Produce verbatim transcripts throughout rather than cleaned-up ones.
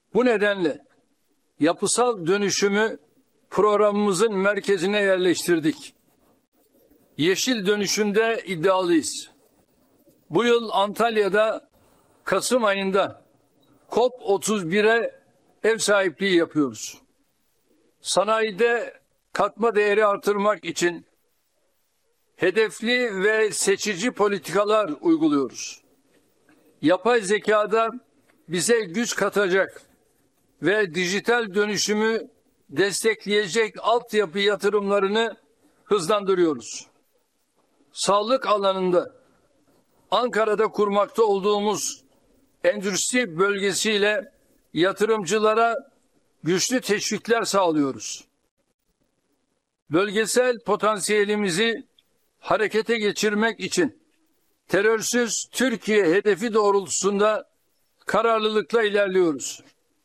Bu nedenle yapısal dönüşümü programımızın merkezine yerleştirdik. Yeşil dönüşümde iddialıyız. Bu yıl Antalya'da Kasım ayında COP otuz bire ev sahipliği yapıyoruz. Sanayide katma değeri artırmak için hedefli ve seçici politikalar uyguluyoruz. Yapay zekada bize güç katacak ve dijital dönüşümü destekleyecek altyapı yatırımlarını hızlandırıyoruz. Sağlık alanında Ankara'da kurmakta olduğumuz endüstri bölgesiyle yatırımcılara güçlü teşvikler sağlıyoruz. Bölgesel potansiyelimizi harekete geçirmek için terörsüz Türkiye hedefi doğrultusunda kararlılıkla ilerliyoruz.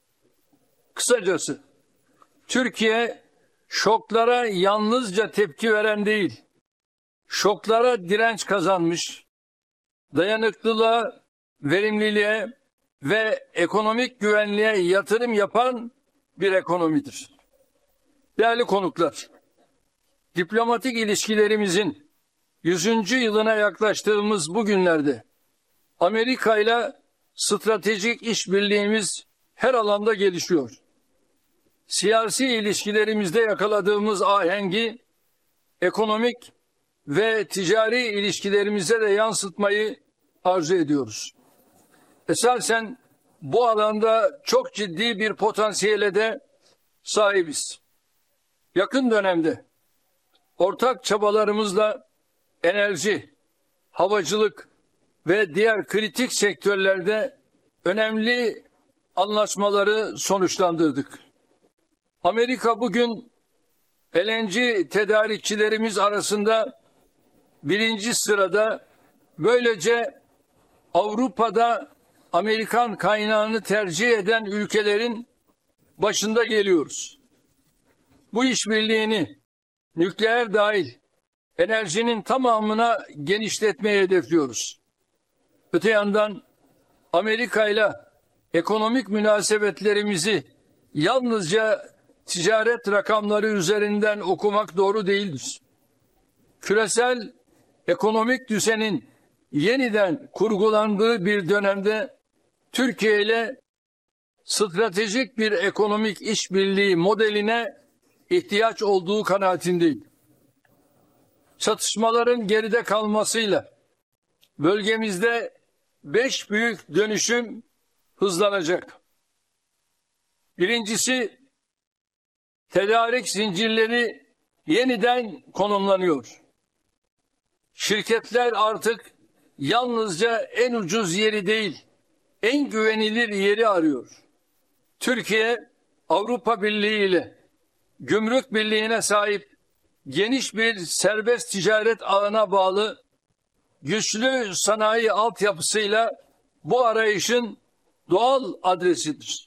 Kısacası Türkiye şoklara yalnızca tepki veren değil, şoklara direnç kazanmış, dayanıklılığa, verimliliğe ve ekonomik güvenliğe yatırım yapan bir ekonomidir. Değerli konuklar, diplomatik ilişkilerimizin yüzüncü yılına yaklaştığımız bu günlerde Amerika ile stratejik işbirliğimiz her alanda gelişiyor. Siyasi ilişkilerimizde yakaladığımız ahengi ekonomik ve ticari ilişkilerimize de yansıtmayı arzu ediyoruz. Esasen bu alanda çok ciddi bir potansiyele de sahibiz. Yakın dönemde ortak çabalarımızla enerji, havacılık ve diğer kritik sektörlerde önemli anlaşmaları sonuçlandırdık. Amerika bugün L N G tedarikçilerimiz arasında birinci sırada, böylece Avrupa'da Amerikan kaynağını tercih eden ülkelerin başında geliyoruz. Bu işbirliğini nükleer dahil enerjinin tamamına genişletmeyi hedefliyoruz. Öte yandan Amerika ile ekonomik münasebetlerimizi yalnızca ticaret rakamları üzerinden okumak doğru değildir. Küresel ekonomik düzenin yeniden kurgulandığı bir dönemde Türkiye ile stratejik bir ekonomik işbirliği modeline ihtiyaç olduğu kanaatindeyim. Çatışmaların geride kalmasıyla bölgemizde beş büyük dönüşüm hızlanacak. Birincisi, tedarik zincirleri yeniden konumlanıyor. Şirketler artık yalnızca en ucuz yeri değil, en güvenilir yeri arıyor. Türkiye, Avrupa Birliği ile Gümrük Birliği'ne sahip geniş bir serbest ticaret ağına bağlı güçlü sanayi altyapısıyla bu arayışın doğal adresidir.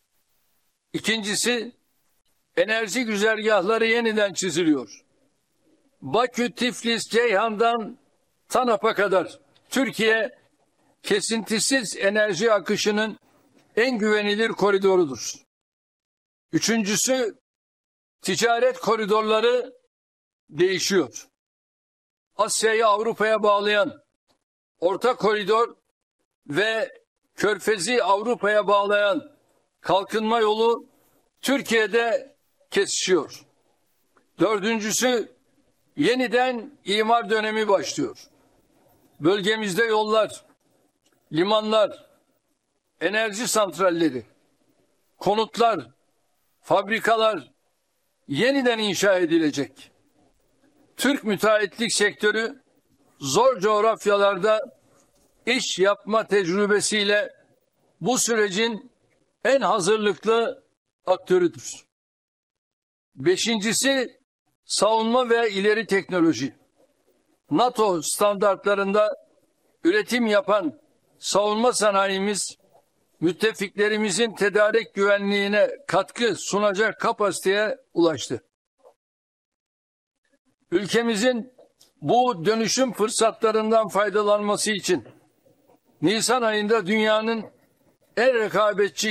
İkincisi, enerji güzergahları yeniden çiziliyor. Bakü, Tiflis, Ceyhan'dan TANAP'a kadar Türkiye kesintisiz enerji akışının en güvenilir koridorudur. Üçüncüsü, ticaret koridorları değişiyor. Asya'yı Avrupa'ya bağlayan orta koridor ve Körfez'i Avrupa'ya bağlayan kalkınma yolu Türkiye'de kesişiyor. Dördüncüsü, yeniden imar dönemi başlıyor. Bölgemizde yollar, limanlar, enerji santralleri, konutlar, fabrikalar yeniden inşa edilecek. Türk müteahhitlik sektörü zor coğrafyalarda iş yapma tecrübesiyle bu sürecin en hazırlıklı aktörüdür. Beşincisi, savunma ve ileri teknoloji. NATO standartlarında üretim yapan savunma sanayimiz, müttefiklerimizin tedarik güvenliğine katkı sunacak kapasiteye ulaştı. Ülkemizin bu dönüşüm fırsatlarından faydalanması için Nisan ayında dünyanın en rekabetçi